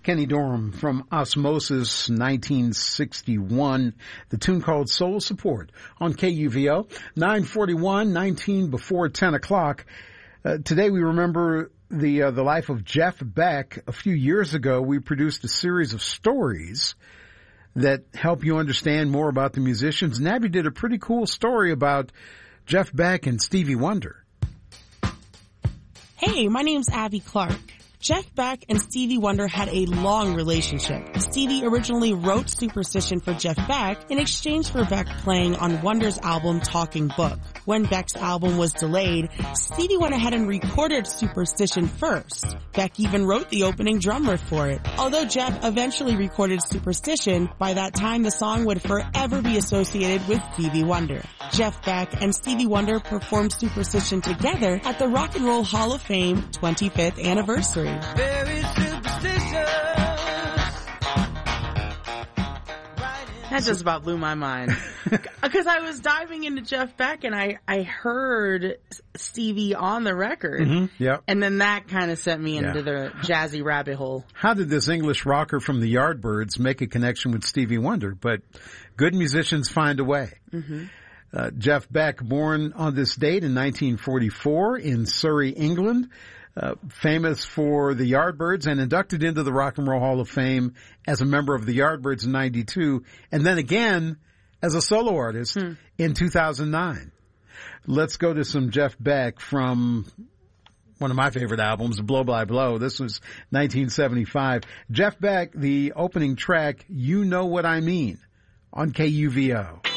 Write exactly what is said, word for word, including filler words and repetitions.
Kenny Dorham from Osmosis, nineteen sixty-one. The tune called Soul Support on K U V O. nine forty-one, nineteen before ten o'clock. Uh, today we remember the uh, the life of Jeff Beck. A few years ago, we produced a series of stories that help you understand more about the musicians. And Abby did a pretty cool story about Jeff Beck and Stevie Wonder. Hey, my name's Abby Clark. Jeff Beck and Stevie Wonder had a long relationship. Stevie originally wrote Superstition for Jeff Beck in exchange for Beck playing on Wonder's album Talking Book. When Beck's album was delayed, Stevie went ahead and recorded Superstition first. Beck even wrote the opening drum riff for it. Although Jeff eventually recorded Superstition, by that time the song would forever be associated with Stevie Wonder. Jeff Beck and Stevie Wonder performed Superstition together at the Rock and Roll Hall of Fame twenty-fifth anniversary. Very superstitious. That just about blew my mind. Because I was diving into Jeff Beck and I, I heard Stevie on the record. Mm-hmm. Yep. And then that kind of sent me into Yeah. the jazzy rabbit hole. How did this English rocker from the Yardbirds make a connection with Stevie Wonder? But good musicians find a way. Mm-hmm. Uh, Jeff Beck, born on this date in nineteen forty-four in Surrey, England, uh, famous for the Yardbirds and inducted into the Rock and Roll Hall of Fame as a member of the Yardbirds in ninety-two, and then again as a solo artist hmm. in two thousand nine. Let's go to some Jeff Beck from one of my favorite albums, Blow by Blow. This was nineteen seventy-five. Jeff Beck, the opening track, You Know What I Mean, on K U V O.